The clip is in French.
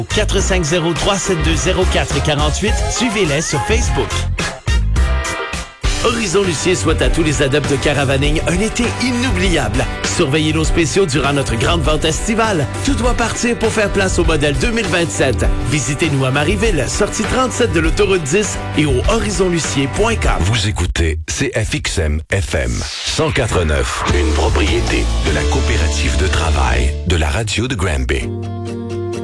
450-372-0448. Suivez-les sur Facebook. Horizon Lucier souhaite à tous les adeptes de caravaning un été inoubliable. Surveillez nos spéciaux durant notre grande vente estivale. Tout doit partir pour faire place au modèle 2027. Visitez-nous à Marieville, sortie 37 de l'autoroute 10 et au horizonlucier.com. Vous écoutez CFXM FM 104.9, une propriété de la coopérative de travail de la radio de Granby.